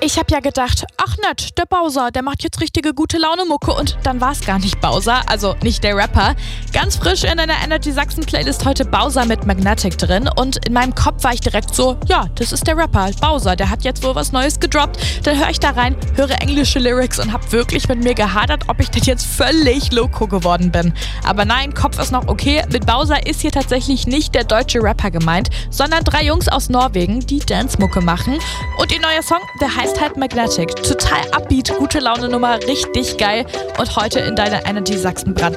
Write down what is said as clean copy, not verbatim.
Ich habe ja gedacht, ach nett, der Bowser, der macht jetzt richtige gute Laune-Mucke und dann war es gar nicht Bowser, also nicht der Rapper. Ganz frisch in einer Energy Sachsen Playlist heute Bowser mit Magnetic drin und in meinem Kopf war ich direkt so, ja, das ist der Rapper, Bowser, der hat jetzt wohl was Neues gedroppt. Dann höre ich da rein, höre englische Lyrics und habe wirklich mit mir gehadert, ob ich denn jetzt völlig loco geworden bin. Aber nein, Kopf ist noch okay, mit Bowser ist hier tatsächlich nicht der deutsche Rapper gemeint, sondern 3 Jungs aus Norwegen, die Dance-Mucke machen. Und ihr neuer Song, der heißt halt Magnetic. Total upbeat, gute Laune Nummer, richtig geil. Und heute in deiner Energy Sachsen Brandmix.